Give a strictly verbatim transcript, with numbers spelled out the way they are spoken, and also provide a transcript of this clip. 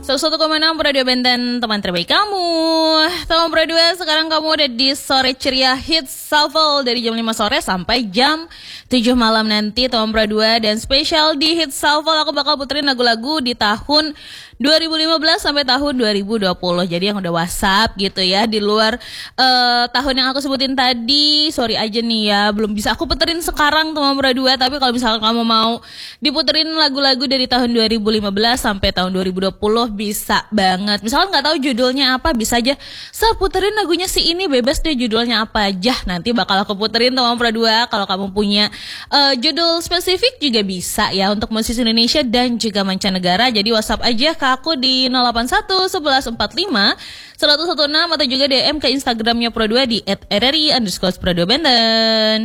seratus satu koma enam Radio Benten, teman terbaik kamu. Teman Pro dua, sekarang kamu udah di Sore Ceria Hits Shuffle dari jam lima sore sampai jam tujuh malam nanti, teman Pro dua. Dan spesial di Hits Shuffle aku bakal puterin lagu-lagu di tahun dua ribu lima belas sampai tahun dua ribu dua puluh. Jadi yang udah WhatsApp gitu ya, di luar uh, tahun yang aku sebutin tadi, sorry aja nih ya, belum bisa aku puterin sekarang teman Pro dua. Tapi kalau misalkan kamu mau diputerin lagu-lagu dari tahun dua ribu lima belas sampai tahun dua ribu dua puluh, bisa banget. Misalkan nggak tahu judulnya apa, bisa aja saya puterin lagunya si ini, bebas deh judulnya apa aja, nanti bakal aku puterin teman Pro dua. Kalau kamu punya uh, judul spesifik juga bisa ya, untuk musisi Indonesia dan juga mancanegara. Jadi WhatsApp aja ke aku di nol delapan satu sebelas empat puluh lima seratus enam belas atau juga D M ke Instagramnya Pro dua di et r r i underscore pro dua benten.